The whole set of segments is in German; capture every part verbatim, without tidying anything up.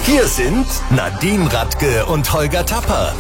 Hier sind Nadine Radke und Holger Tapper.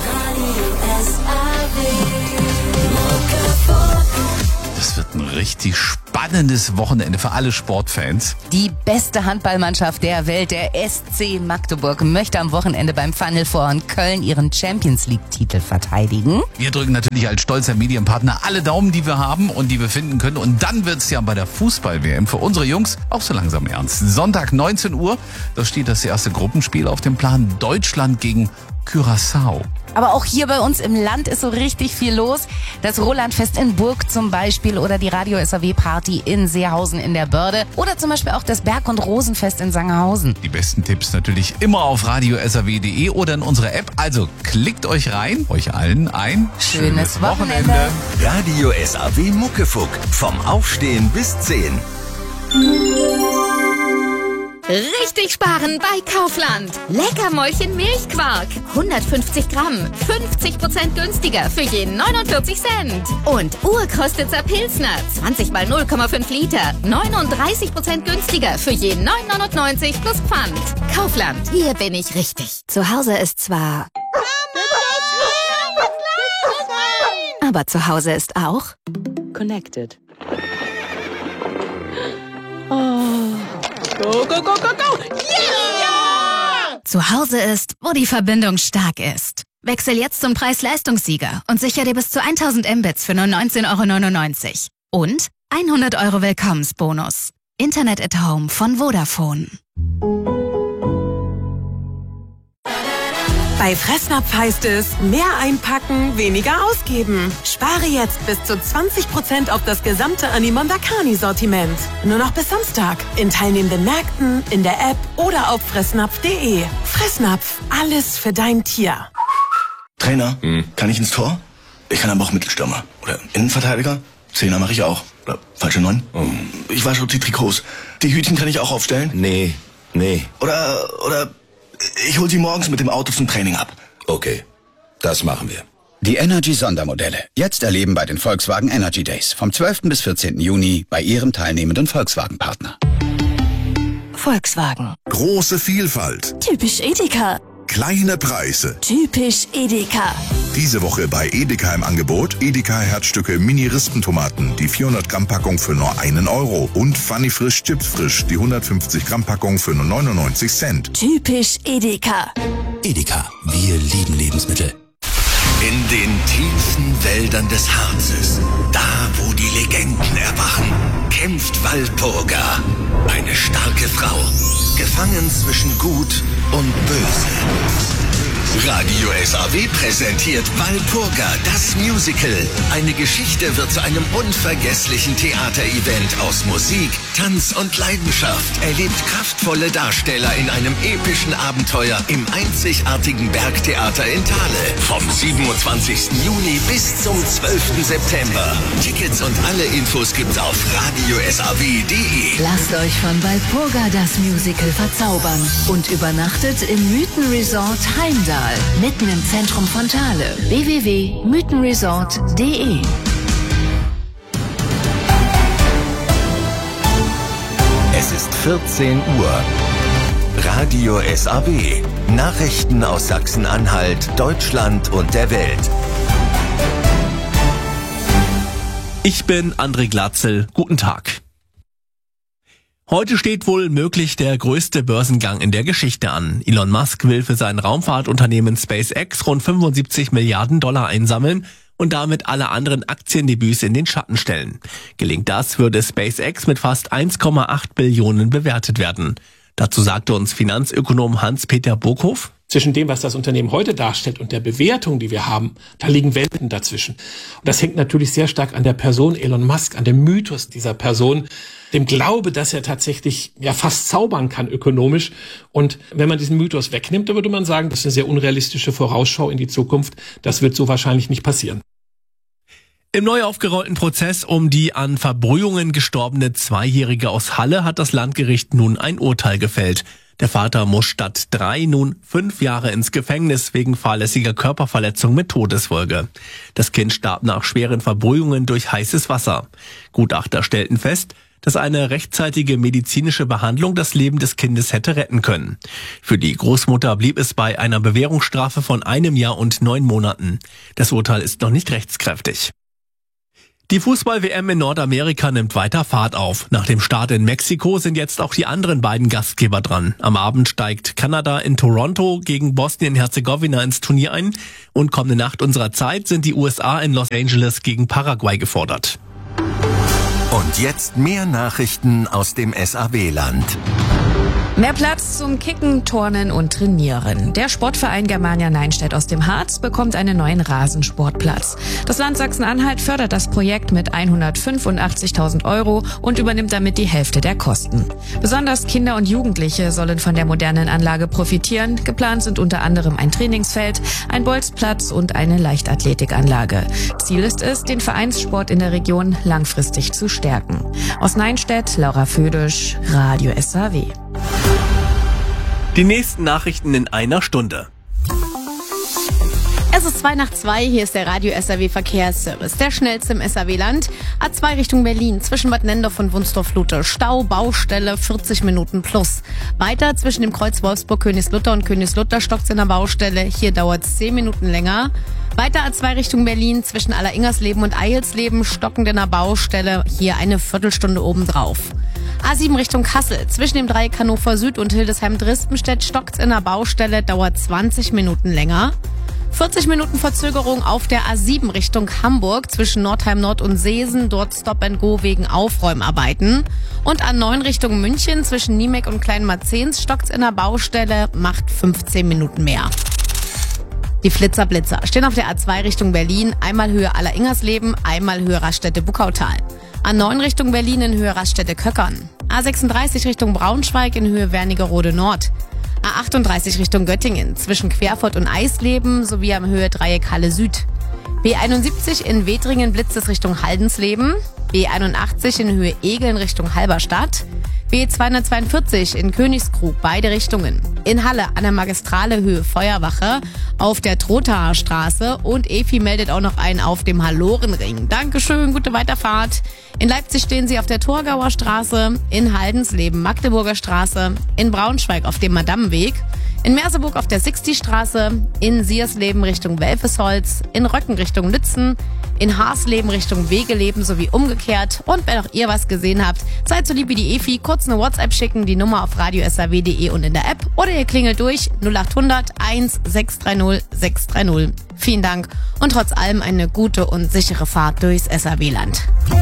Das wird ein richtig spannendes Wochenende für alle Sportfans. Die beste Handballmannschaft der Welt, der S C Magdeburg, möchte am Wochenende beim Final Four in Köln ihren Champions-League-Titel verteidigen. Wir drücken natürlich als stolzer Medienpartner alle Daumen, die wir haben und die wir finden können. Und dann wird's ja bei der Fußball-W M für unsere Jungs auch so langsam ernst. Sonntag neunzehn Uhr, da steht das erste Gruppenspiel auf dem Plan. Deutschland gegen Curaçao. Aber auch hier bei uns im Land ist so richtig viel los. Das Rolandfest in Burg zum Beispiel oder die Radio S A W Party in Seehausen in der Börde oder zum Beispiel auch das Berg- und Rosenfest in Sangerhausen. Die besten Tipps natürlich immer auf radio s a w punkt d e oder in unsere App. Also klickt euch rein. Euch allen ein schönes, schönes Wochenende. Wochenende. Radio S A W Muckefuck. Vom Aufstehen bis zehn. Richtig sparen bei Kaufland. Leckermäulchen Milchquark. hundertfünfzig Gramm. fünfzig Prozent günstiger für jeden neunundvierzig Cent. Und Urkostitzer Pilsner. zwanzig mal null Komma fünf Liter. neununddreißig Prozent günstiger für jeden neun neunundneunzig plus Pfand. Kaufland. Hier bin ich richtig. Zu Hause ist zwar... aber zu Hause ist auch... Connected. Oh. Go, go, go, go, go! Yeah! Zu Hause ist, wo die Verbindung stark ist. Wechsel jetzt zum Preis-Leistungssieger und sicher dir bis zu tausend Mbits für nur neunzehn Euro neunundneunzig. Und hundert Euro Willkommensbonus. Internet at Home von Vodafone. Bei Fressnapf heißt es, mehr einpacken, weniger ausgeben. Spare jetzt bis zu zwanzig Prozent auf das gesamte Animonda Carni-Sortiment. Nur noch bis Samstag. In teilnehmenden Märkten, in der App oder auf fressnapf punkt de. Fressnapf, alles für dein Tier. Trainer, hm. kann ich ins Tor? Ich kann aber auch Mittelstürmer. Oder Innenverteidiger? Zehner mache ich auch. Oder falsche Neun? Oh. Ich wasche die Trikots. Die Hütchen kann ich auch aufstellen? Nee, nee. Oder, oder... ich hol sie morgens mit dem Auto zum Training ab. Okay, das machen wir. Die Energy-Sondermodelle. Jetzt erleben bei den Volkswagen Energy Days. Vom zwölften bis vierzehnten Juni bei Ihrem teilnehmenden Volkswagen-Partner. Volkswagen. Große Vielfalt. Typisch Edeka. Kleine Preise. Typisch Edeka. Diese Woche bei Edeka im Angebot Edeka Herzstücke Mini-Rispentomaten, die vierhundert Gramm Packung für nur einen Euro und Funny Frisch Chips Frisch, die hundertfünfzig Gramm Packung für nur neunundneunzig Cent. Typisch Edeka. Edeka, wir lieben Lebensmittel. In den tiefen Wäldern des Harzes, da wo die Legenden erwachen, kämpft Walpurga, eine starke Frau, gefangen zwischen Gut und Böse. Radio S A W präsentiert Walpurga, das Musical. Eine Geschichte wird zu einem unvergesslichen Theaterevent aus Musik, Tanz und Leidenschaft. Erlebt kraftvolle Darsteller in einem epischen Abenteuer im einzigartigen Bergtheater in Thale. Vom siebenundzwanzigsten Juni bis zum zwölften September. Tickets und alle Infos gibt's auf radio s a w punkt de. Lasst euch von Walpurga das Musical verzaubern und übernachtet im Mythenresort Heimdall. Mitten im Zentrum von Thale. w w w punkt mythenresort punkt de. Es ist vierzehn Uhr. Radio S A W. Nachrichten aus Sachsen-Anhalt, Deutschland und der Welt. Ich bin André Glatzel. Guten Tag. Heute steht wohl möglich der größte Börsengang in der Geschichte an. Elon Musk will für sein Raumfahrtunternehmen SpaceX rund fünfundsiebzig Milliarden Dollar einsammeln und damit alle anderen Aktiendebüts in den Schatten stellen. Gelingt das, würde SpaceX mit fast eins Komma acht Billionen bewertet werden. Dazu sagte uns Finanzökonom Hans-Peter Burghoff: Zwischen dem, was das Unternehmen heute darstellt und der Bewertung, die wir haben, da liegen Welten dazwischen. Und das hängt natürlich sehr stark an der Person Elon Musk, an dem Mythos dieser Person, dem Glaube, dass er tatsächlich ja fast zaubern kann ökonomisch. Und wenn man diesen Mythos wegnimmt, dann würde man sagen, das ist eine sehr unrealistische Vorausschau in die Zukunft. Das wird so wahrscheinlich nicht passieren. Im neu aufgerollten Prozess um die an Verbrühungen gestorbene Zweijährige aus Halle hat das Landgericht nun ein Urteil gefällt. Der Vater muss statt drei nun fünf Jahre ins Gefängnis wegen fahrlässiger Körperverletzung mit Todesfolge. Das Kind starb nach schweren Verbrühungen durch heißes Wasser. Gutachter stellten fest, dass eine rechtzeitige medizinische Behandlung das Leben des Kindes hätte retten können. Für die Großmutter blieb es bei einer Bewährungsstrafe von einem Jahr und neun Monaten. Das Urteil ist noch nicht rechtskräftig. Die Fußball-W M in Nordamerika nimmt weiter Fahrt auf. Nach dem Start in Mexiko sind jetzt auch die anderen beiden Gastgeber dran. Am Abend steigt Kanada in Toronto gegen Bosnien-Herzegowina ins Turnier ein. Und kommende Nacht unserer Zeit sind die U S A in Los Angeles gegen Paraguay gefordert. Und jetzt mehr Nachrichten aus dem S A W-Land. Mehr Platz zum Kicken, Turnen und Trainieren. Der Sportverein Germania Neinstedt aus dem Harz bekommt einen neuen Rasensportplatz. Das Land Sachsen-Anhalt fördert das Projekt mit hundertfünfundachtzigtausend Euro und übernimmt damit die Hälfte der Kosten. Besonders Kinder und Jugendliche sollen von der modernen Anlage profitieren. Geplant sind unter anderem ein Trainingsfeld, ein Bolzplatz und eine Leichtathletikanlage. Ziel ist es, den Vereinssport in der Region langfristig zu stärken. Aus Neinstedt, Laura Födisch, Radio S A W. Die nächsten Nachrichten in einer Stunde. Es ist zwei nach zwei, hier ist der Radio S A W Verkehrsservice, der schnellste im S A W-Land. A zwei Richtung Berlin, zwischen Bad Nendorf und Wunstorf-Lute. Stau, Baustelle, vierzig Minuten plus. Weiter zwischen dem Kreuz Wolfsburg-Königslutter und Königslutter stockt's in der Baustelle. Hier dauert's zehn Minuten länger. Weiter A zwei Richtung Berlin, zwischen Alleringers-Leben und Eilsleben, stockend in der Baustelle. Hier eine Viertelstunde obendrauf. A sieben Richtung Kassel, zwischen dem Dreieck Hannover Süd und Hildesheim-Drispenstedt stockt's in der Baustelle, dauert zwanzig Minuten länger. vierzig Minuten Verzögerung auf der A sieben Richtung Hamburg, zwischen Nordheim Nord und Seesen, dort Stop and Go wegen Aufräumarbeiten. Und A neun Richtung München, zwischen Niemek und Kleinmarzens stockt's in der Baustelle, macht fünfzehn Minuten mehr. Die Flitzer-Blitzer stehen auf der A zwei Richtung Berlin, einmal Höhe Alleringers-Leben, einmal Höhe Raststätte-Buckautal. A neun Richtung Berlin in Höhe Raststätte-Köckern. A sechsunddreißig Richtung Braunschweig in Höhe Wernigerode Nord. A achtunddreißig Richtung Göttingen zwischen Querfurt und Eisleben sowie am Höhe Dreieck Halle Süd. B einundsiebzig in Wetringen blitzt es Richtung Haldensleben. B einundachtzig in Höhe Egeln Richtung Halberstadt. B zweihundertzweiundvierzig in Königskrug, beide Richtungen. In Halle an der Magistrale Höhe Feuerwache, auf der Trothaer Straße und Efi meldet auch noch einen auf dem Hallorenring. Dankeschön, gute Weiterfahrt. In Leipzig stehen sie auf der Torgauer Straße, in Haldensleben Magdeburger Straße, in Braunschweig auf dem Madameweg, in Merseburg auf der Sixty-Straße, in Siersleben Richtung Welfesholz, in Röcken Richtung Lützen, in Haarsleben Richtung Wegeleben sowie umgekehrt. Und wenn auch ihr was gesehen habt, seid so lieb wie die Efi, kurz eine WhatsApp schicken, die Nummer auf radio s a w punkt d e und in der App. Oder ihr klingelt durch null acht hundert eins sechs drei null sechs drei null. Vielen Dank und trotz allem eine gute und sichere Fahrt durchs S A W-Land.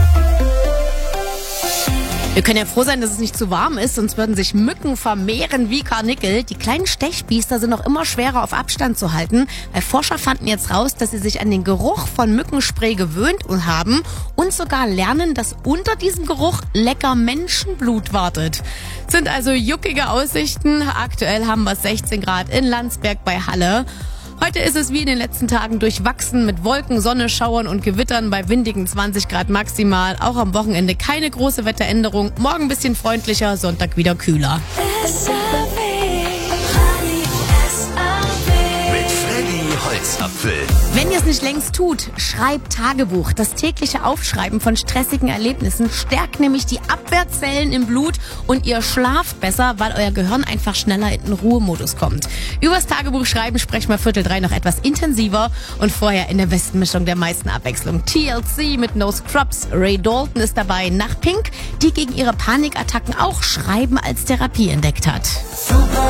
Wir können ja froh sein, dass es nicht zu warm ist, sonst würden sich Mücken vermehren wie Karnickel. Die kleinen Stechbiester sind auch immer schwerer auf Abstand zu halten, weil Forscher fanden jetzt raus, dass sie sich an den Geruch von Mückenspray gewöhnt haben und sogar lernen, dass unter diesem Geruch lecker Menschenblut wartet. Sind also juckige Aussichten. Aktuell haben wir sechzehn Grad in Landsberg bei Halle. Heute ist es wie in den letzten Tagen durchwachsen mit Wolken, Sonne, Schauern und Gewittern bei windigen zwanzig Grad maximal. Auch am Wochenende keine große Wetteränderung. Morgen ein bisschen freundlicher, Sonntag wieder kühler. Holzapfel. Wenn ihr es nicht längst tut, schreibt Tagebuch. Das tägliche Aufschreiben von stressigen Erlebnissen stärkt nämlich die Abwehrzellen im Blut und ihr schlaft besser, weil euer Gehirn einfach schneller in den Ruhemodus kommt. Übers Tagebuch schreiben sprechen wir Viertel drei noch etwas intensiver und vorher in der besten Mischung der meisten Abwechslung. T L C mit No Scrubs. Ray Dalton ist dabei nach Pink, die gegen ihre Panikattacken auch Schreiben als Therapie entdeckt hat. Super